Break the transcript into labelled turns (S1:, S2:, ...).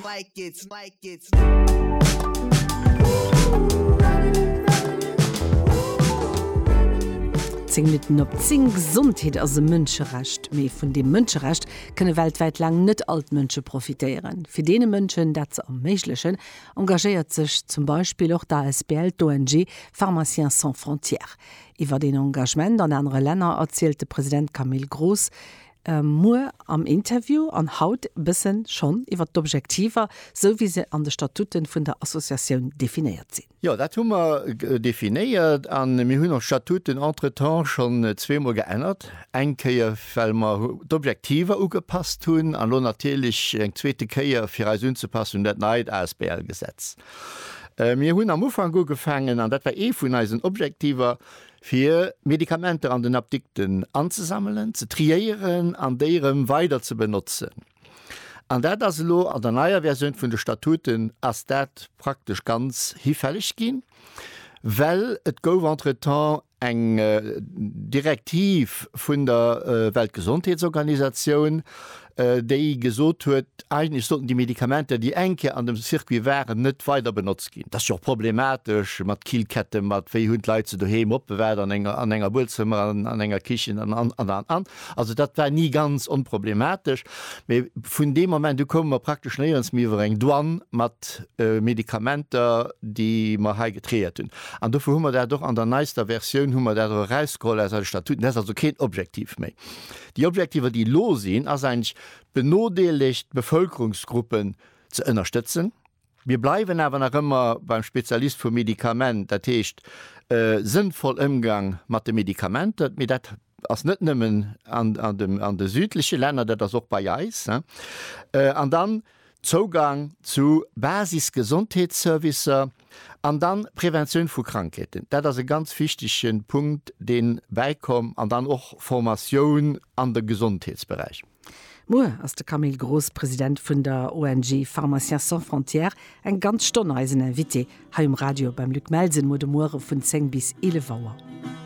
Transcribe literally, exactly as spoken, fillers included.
S1: like it's like it's
S2: zehn Minuten op zehn Gesundheit as se Mënscherecht. Mei vun dem Mënscherecht kënne weltweit lang net alt Mënsche profitieren. Fi dee Mënschen dat ze am méiglechen engagéiert sech zum Beispiel auch da S B L d'O N G Pharmaciens sans frontières. Iwer den Engagement an andere Länder erzählte Präsident Camille Gross äh, Mo am Interview an Haut bisssen schon iwwer d'Objektiver, so wie se an de Statuten vun der Assoziation definiert sinn.
S3: Ja, dat hummer definiiert an mir hunn noch Statuten entretemps schon zweemal geënnert. Engkeier fellmer d'Objektiver ugepasst hunn, an lo natürlich eng zweete Keier fir als unzupassen dat neid A S B L-Gesetz. Mir hunn am Ufang go gefangen, an dat war e vun eisen Objektiver fir Medikamente an den Abdikten anzusammeln, zu triieren, an derem weiter zu benutzen. An dat as lo an der naier Version vun de Statuten ass dat praktisch ganz hifällig gin, well et gouf entretemps eng äh, Direktiv vun der äh, Weltgesundheitsorganisation, äh, déi gesot huet, eigentlich sollten die Medikamente, die enke an dem Circuit wären, net weiter benutzt gin. Das ist ja problematisch, mat Kielkette, mat wéi hund Leiit ze doheem opbewer an enger an enger Bulzimmer, an, an enger Kichen an an, an, an, an. Also dat war nie ganz unproblematisch. Vun dem Moment du kommen praktisch neens mir eng Douan mat äh, Medikamenter, die ma ha getreet hun. An dofir hummer der doch an der neister Version hummer der Reiskolle als Statuten, das also kein Objektiv méi. Die Objektive, die lossinn, as eigentlich benodeligt Bevölkerungsgruppen zu unterstützen. Wir bleiben aber noch immer beim Spezialist für Medikament, das heißt, äh, sinnvoll Umgang mit den Medikamenten, mit das als nicht nehmen an, an, dem, an den südlichen Ländern, das auch bei uns. Äh, und dann Zugang zu Basisgesundheitsservices und dann Prävention von Krankheiten. Das ist ein ganz wichtiger Punkt, den beikommt, und dann auch Formation an den Gesundheitsbereich.
S2: Mo ass de Camille Gross Präsident vun der O N G Pharmaciens sans frontières eng ganz stonneisen Invité ha im Radio beim Luc Melsen Mo de Moore vun zehn bis elf Uhr.